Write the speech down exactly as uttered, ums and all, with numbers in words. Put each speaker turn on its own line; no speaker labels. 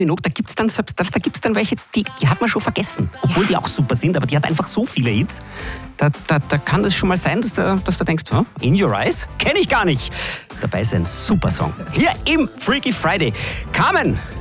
Da gibt es dann, da gibt's dann welche, die, die hat man schon vergessen. Obwohl die auch super sind, aber die hat einfach so viele Hits. Da, da, da kann das schon mal sein, dass du, dass du denkst, huh, In Your Eyes? Kenne ich gar nicht. Dabei ist ein super Song. Hier im Freaky Friday. Carmen!